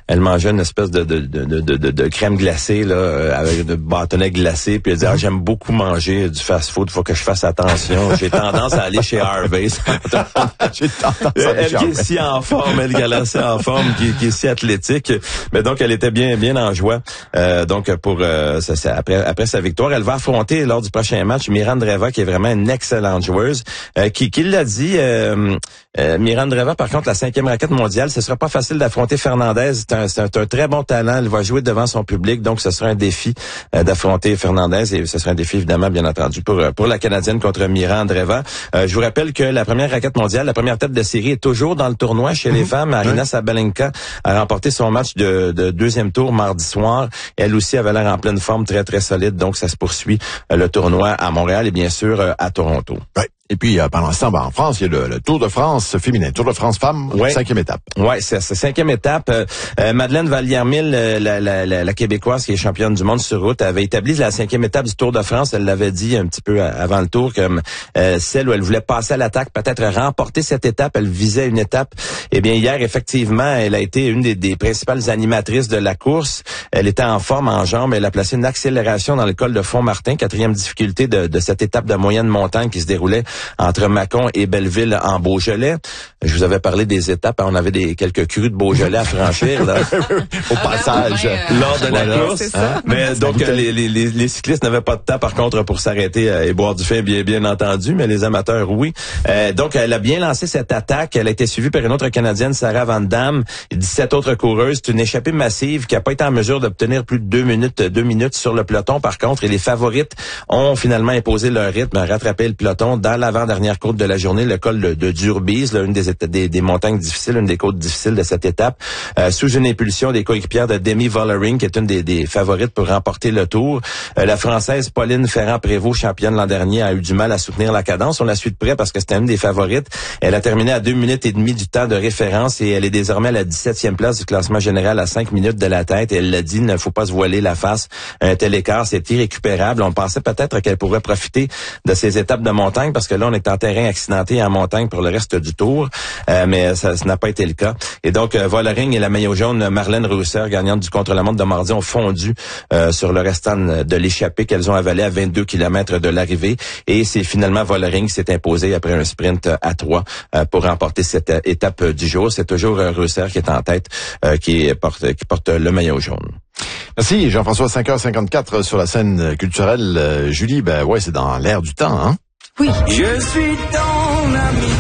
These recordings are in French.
elle mangeait une espèce de crème glacée là, avec de bâtonnets glacés, puis elle dit j'aime beaucoup manger du fast-food, faut que je fasse attention. J'ai tendance à aller chez Harvey's. J'ai tendance à aller elle qui est si en forme, elle qui a l'air si en forme, qui est si athlétique, mais donc elle était bien en joie. Donc pour après sa victoire, elle va affronter lors du prochain match Mirandreva, qui est vraiment une excellente joueuse, qui l'a dit. Mirandreva, par contre, la 5e raquette mondiale, ce sera pas facile d'affronter Fernandez. C'est un très bon talent. Elle va jouer devant son public, donc ce sera un défi d'affronter Fernandez, et ce sera un défi évidemment, bien entendu, pour la Canadienne contre Mirandreva. Je vous rappelle que la première raquette mondiale, la première tête de série, est toujours dans le tournoi chez les femmes. Aryna Sabalenka a remporté son match de deuxième tour mardi soir. Elle aussi avait l'air en pleine forme, très très solide. Donc ça se poursuit le tournoi à Montréal et bien sûr à Toronto. Ouais. Et puis, pendant ce temps, en France, il y a le Tour de France féminin, Tour de France femmes, 5e étape. Ouais, c'est 5e étape. Madeleine Vallière-Mille, la Québécoise qui est championne du monde sur route, avait établi la 5e étape du Tour de France. Elle l'avait dit un petit peu avant le tour, comme celle où elle voulait passer à l'attaque, peut-être remporter cette étape. Elle visait une étape. Eh bien, hier, effectivement, elle a été une des principales animatrices de la course. Elle était en forme, en jambes. Elle a placé une accélération dans le col de Font-Martin, 4e difficulté de cette étape de moyenne montagne qui se déroulait entre Mâcon et Belleville en Beaujolais. Je vous avais parlé des étapes. On avait quelques crues de Beaujolais à franchir là, au passage lors de la course. Mais donc les cyclistes n'avaient pas de temps par contre pour s'arrêter et boire du vin, bien entendu, mais les amateurs oui. Donc elle a bien lancé cette attaque. Elle a été suivie par une autre Canadienne, Sarah Van Damme, et 17 autres coureuses. C'est une échappée massive qui n'a pas été en mesure d'obtenir plus de 2 minutes sur le peloton par contre. Et les favorites ont finalement imposé leur rythme, rattrapé le peloton dans l'avant-dernière côte de la journée, le col de Durbise, là, une des montagnes difficiles, une des côtes difficiles de cette étape, sous une impulsion des coéquipières de Demi Vollering, qui est une des favorites pour remporter le Tour. La Française Pauline Ferrand-Prévot, championne l'an dernier, a eu du mal à soutenir la cadence. On la suit de près parce que c'était une des favorites. Elle a terminé à 2 minutes et demie du temps de référence et elle est désormais à la 17e place du classement général à 5 minutes de la tête. Et elle l'a dit, il ne faut pas se voiler la face. Un tel écart, c'est irrécupérable. On pensait peut-être qu'elle pourrait profiter de ces étapes de montagne parce que là, on est en terrain accidenté en montagne pour le reste du Tour, mais ça n'a pas été le cas. Et donc, Vollering et la maillot jaune Marlène Reusser, gagnante du contre-la-montre de mardi, ont fondu sur le restant de l'échappée qu'elles ont avalé à 22 km de l'arrivée. Et c'est finalement Vollering qui s'est imposé après un sprint à 3 pour remporter cette étape du jour. C'est toujours Reusser qui est en tête, qui porte le maillot jaune. Merci Jean-François, 5h54 sur la scène culturelle. Julie, c'est dans l'air du temps, hein? Oui. Je suis ton ami.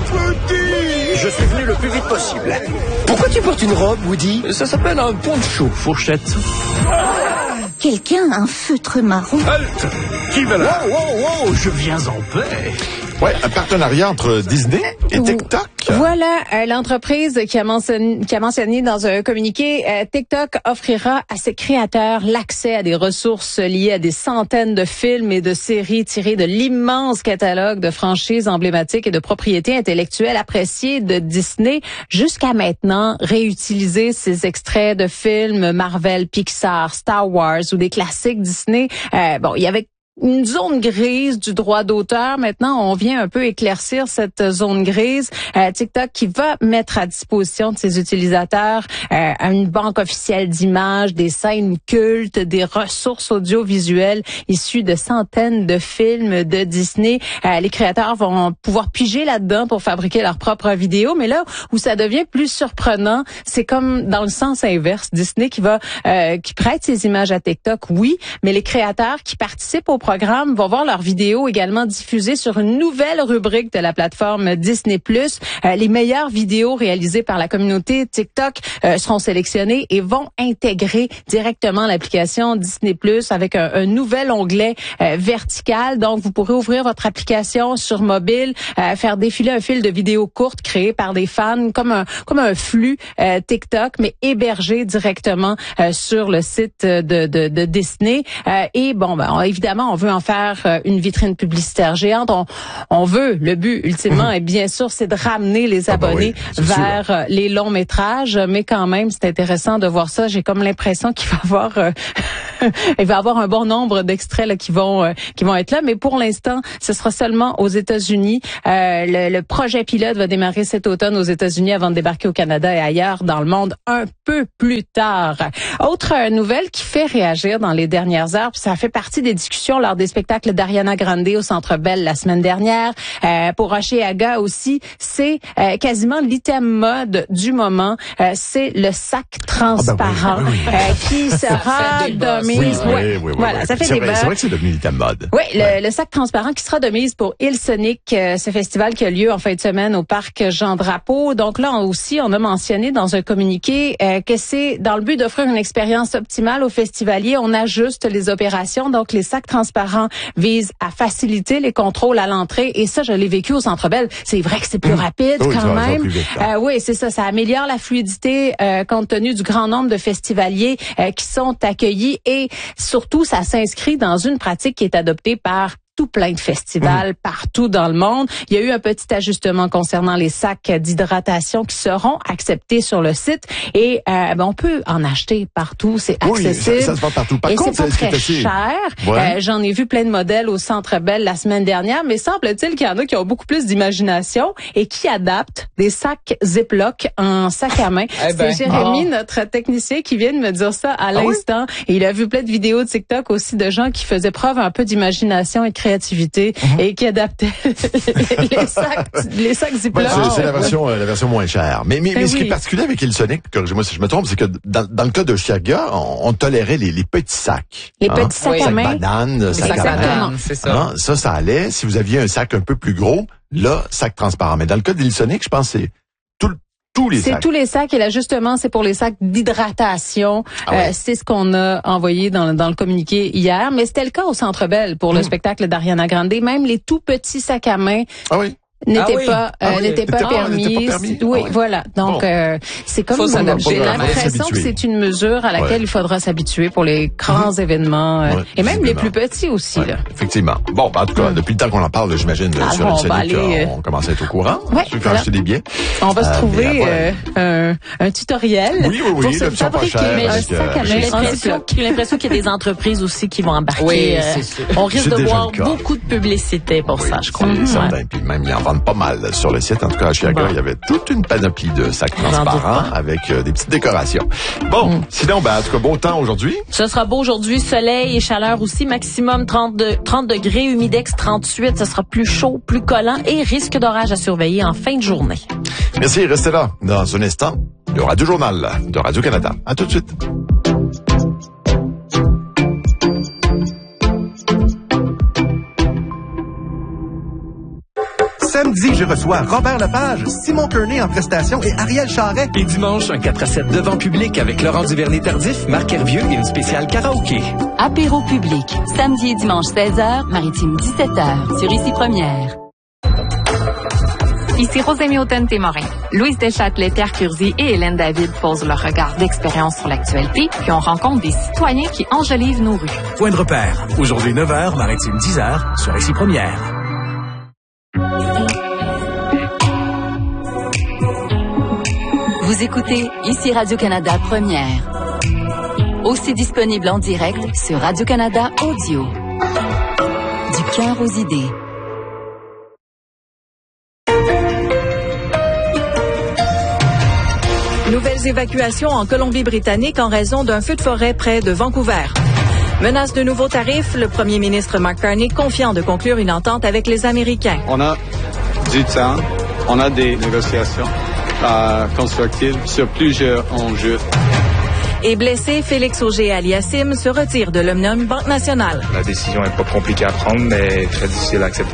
Woody. Je suis venu le plus vite possible. Pourquoi tu portes une robe, Woody? Ça s'appelle un poncho, fourchette. Quelqu'un a un feutre marron. Halte! Qui va là? Wow, je viens en paix. Ouais, un partenariat entre Disney et TikTok. Voilà, l'entreprise qui a mentionné dans un communiqué, TikTok offrira à ses créateurs l'accès à des ressources liées à des centaines de films et de séries tirées de l'immense catalogue de franchises emblématiques et de propriétés intellectuelles appréciées de Disney. Jusqu'à maintenant, réutiliser ces extraits de films Marvel, Pixar, Star Wars ou des classiques Disney, il y avait une zone grise du droit d'auteur. Maintenant, on vient un peu éclaircir cette zone grise. TikTok qui va mettre à disposition de ses utilisateurs une banque officielle d'images, des scènes cultes, des ressources audiovisuelles issues de centaines de films de Disney. Les créateurs vont pouvoir piger là-dedans pour fabriquer leurs propres vidéos. Mais là où ça devient plus surprenant, c'est comme dans le sens inverse. Disney qui prête ses images à TikTok, oui, mais les créateurs qui participent au programme vont voir leurs vidéos également diffusées sur une nouvelle rubrique de la plateforme Disney+. Les meilleures vidéos réalisées par la communauté TikTok seront sélectionnées et vont intégrer directement l'application Disney+ avec un nouvel onglet vertical. Donc, vous pourrez ouvrir votre application sur mobile, faire défiler un fil de vidéos courtes créées par des fans, comme un flux TikTok, mais hébergé directement sur le site de Disney. Et évidemment, on veut en faire une vitrine publicitaire géante. On veut, le but ultimement, et bien sûr, c'est de ramener les abonnés vers les longs métrages. Mais quand même, c'est intéressant de voir ça. J'ai comme l'impression qu'il va y avoir il va y avoir un bon nombre d'extraits là, qui vont être là, mais pour l'instant, ce sera seulement aux États-Unis. Le projet pilote va démarrer cet automne aux États-Unis avant de débarquer au Canada et ailleurs dans le monde un peu plus tard. Autre nouvelle qui fait réagir dans les dernières heures, puis ça fait partie des discussions lors des spectacles d'Ariana Grande au Centre Bell la semaine dernière. Pour Hochelaga aussi, c'est quasiment l'item mode du moment. C'est le sac transparent qui sera de mise. Oui. Voilà, ça fait débat. C'est vrai que c'est devenu l'item mode. Oui, le sac transparent qui sera de mise pour Hillsonic, ce festival qui a lieu en fin de semaine au parc Jean-Drapeau. Donc là aussi, on a mentionné dans un communiqué que c'est dans le but d'offrir une expérience optimale aux festivaliers. On ajuste les opérations. Donc les sacs transparents visent à faciliter les contrôles à l'entrée. Et ça, je l'ai vécu au Centre Bell. C'est vrai que c'est plus rapide quand même. Oui, c'est ça. Ça améliore la fluidité compte tenu du grand nombre de festivaliers qui sont accueillis. Et surtout, ça s'inscrit dans une pratique qui est adoptée par tout plein de festivals partout dans le monde. Il y a eu un petit ajustement concernant les sacs d'hydratation qui seront acceptés sur le site et on peut en acheter partout, c'est accessible. Oui, ça se vend partout. Par contre, c'est pas très cher. Ouais. J'en ai vu plein de modèles au Centre Bell la semaine dernière, mais semble-t-il qu'il y en a qui ont beaucoup plus d'imagination et qui adaptent des sacs Ziploc en sac à main. C'est Jérémy, notre technicien, qui vient de me dire ça à l'instant. Et il a vu plein de vidéos de TikTok aussi de gens qui faisaient preuve un peu d'imagination et de créativité et qui adaptaient les sacs Ziploc. C'est la version moins chère. Mais ce qui est particulier avec Hillsonic, corrigez-moi si je me trompe, c'est que dans le cas de Hochelaga, on tolérait les petits sacs. Les petits sacs à main. Bananes, sac à main. C'est ça. Ça allait. Si vous aviez un sac un peu plus gros, là, sac transparent. Mais dans le cas d'Hillsonic, je pense que c'est tous les sacs. C'est tous les sacs et l'ajustement, c'est pour les sacs d'hydratation. C'est ce qu'on a envoyé dans le communiqué hier. Mais c'était le cas au Centre Bell pour le spectacle d'Ariana Grande. Même les tout petits sacs à main. N'était pas permis. Oui, voilà. Donc c'est comme j'ai l'impression que c'est une mesure à laquelle il faudra s'habituer pour les grands événements et même les plus petits aussi là. Effectivement. Bon, en tout cas, depuis le temps qu'on en parle, j'imagine sur Hillsonic, on commence à être au courant. Tu peux acheter des billets. On va se trouver un tutoriel pour se fabriquer un sac à main. J'ai l'impression qu'il y a des entreprises aussi qui vont embarquer. On risque de voir beaucoup de publicité pour ça, je crois. Certain. Puis même il en vendent pas mal sur le site. En tout cas, à Hochelaga, il y avait toute une panoplie de sacs transparents avec des petites décorations. Bon, sinon, en tout cas, beau temps aujourd'hui. Ce sera beau aujourd'hui, soleil et chaleur aussi, maximum 30 degrés, humidex 38. Ce sera plus chaud, plus collant et risque d'orage à surveiller en fin de journée. Merci, restez là. Dans un instant, il y aura deux journaux de Radio-Canada. À tout de suite. Samedi, je reçois Robert Lepage, Simon Kearney en prestation et Ariel Charret. Et dimanche, un 4-7 devant public avec Laurent Duvernay-Tardif, Marc Hervieux et une spéciale karaoké. Apéro public, samedi et dimanche 16h, Maritime 17h, sur Ici Première. Ici Rosémie Automne-Témorin. Louise Deschâtelet, Pierre Curzi et Hélène David posent leur regard d'expérience sur l'actualité, puis on rencontre des citoyens qui enjolivent nos rues. Point de repère. Aujourd'hui 9h, Maritime 10h, sur Ici Première. Vous écoutez Ici Radio-Canada Première. Aussi disponible en direct sur Radio-Canada Audio. Du cœur aux idées. Nouvelles évacuations en Colombie-Britannique en raison d'un feu de forêt près de Vancouver. Menace de nouveaux tarifs, le premier ministre Mark Carney confiant de conclure une entente avec les Américains. On a du temps, on a des négociations constructives sur plusieurs enjeux. Et blessé, Félix Auger-Aliassime se retire de l'Omnium Banque Nationale. La décision n'est pas compliquée à prendre, mais très difficile à accepter.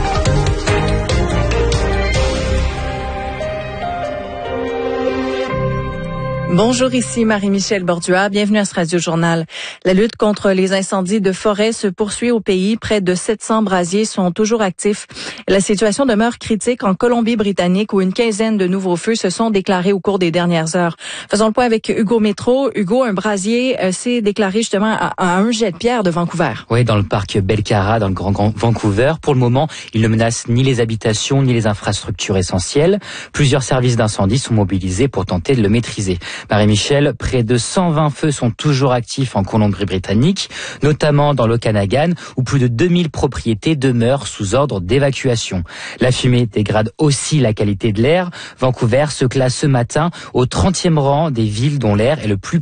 Bonjour, ici Marie-Michel Borduas. Bienvenue à ce Radio-Journal. La lutte contre les incendies de forêt se poursuit au pays. Près de 700 brasiers sont toujours actifs. La situation demeure critique en Colombie-Britannique où une quinzaine de nouveaux feux se sont déclarés au cours des dernières heures. Faisons le point avec Hugo Métro. Hugo, un brasier s'est déclaré justement à un jet de pierre de Vancouver. Oui, dans le parc Belcara, dans le Grand Vancouver. Pour le moment, il ne menace ni les habitations ni les infrastructures essentielles. Plusieurs services d'incendie sont mobilisés pour tenter de le maîtriser. Marie-Michel, près de 120 feux sont toujours actifs en Colombie-Britannique, notamment dans l'Okanagan, où plus de 2000 propriétés demeurent sous ordre d'évacuation. La fumée dégrade aussi la qualité de l'air. Vancouver se classe ce matin au 30e rang des villes dont l'air est le plus